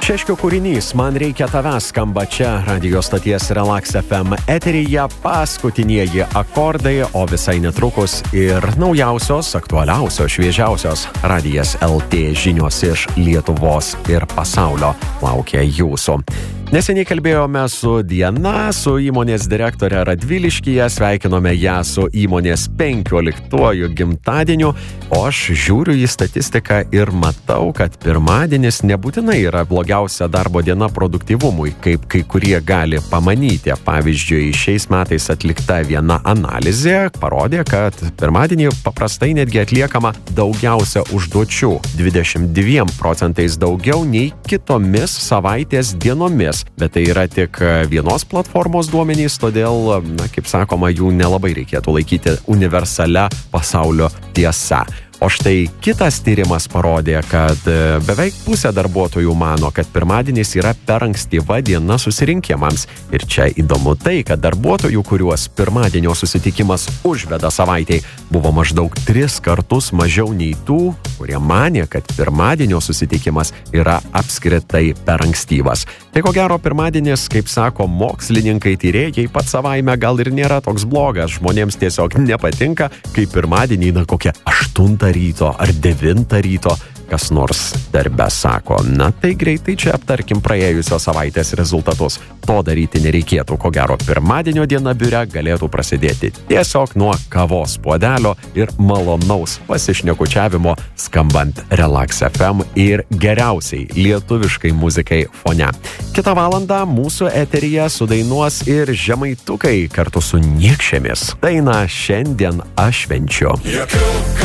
Češkio kūrinys Man reikia tavęs skamba čia radio stoties Relax FM eteryje, paskutinieji akordai, o visai netrukus ir naujausios, aktualiausios, šviežiausios Radijas LT žinios iš Lietuvos ir pasaulio laukia jūsų. Neseniai kalbėjome su Diana, su įmonės direktore Radviliškyje, sveikinome ją su įmonės 15-uoju gimtadieniu, o aš žiūriu į statistiką ir matau, kad pirmadienis nebūtinai yra blogiausia darbo diena produktyvumui, kaip kai kurie gali pamanyti. Pavyzdžiui, šiais metais atlikta viena analizė parodė, kad pirmadienį paprastai netgi atliekama daugiausia užduočių, 22% daugiau nei kitomis savaitės dienomis. Bet tai yra tik vienos platformos duomenys, todėl, kaip sakoma, jų nelabai reikėtų laikyti universalia pasaulio tiesa. O štai kitas tyrimas parodė, kad beveik pusė darbuotojų mano, kad pirmadienis yra per ankstyva diena susirinkimams. Ir čia įdomu tai, kad darbuotojų, kuriuos pirmadienio susitikimas užveda savaitei, buvo maždaug 3 kartus mažiau nei tų, kurie manė, kad pirmadienio susitikimas yra apskritai per ankstyvas. Tai ko gero pirmadienis, kaip sako mokslininkai, tyrėjai, pats savaime gal ir nėra toks blogas. Žmonėms tiesiog nepatinka, kai pirmadienį kokia 8 ryto ar 9 ryto kas nors darbe sako. Na tai greitai čia aptarkim praėjusios savaitės rezultatus. To daryti nereikėtų. Ko gero, pirmadienio diena biure galėtų prasidėti tiesiog nuo kavos puodelio ir malonaus pasišnekučiavimo skambant Relax FM ir geriausiai lietuviškai muzikai fone. Kitą valandą mūsų eteryje sudainuos ir žemaitukai kartu su niekšėmis. Dainą Šiandien aš švenčiu.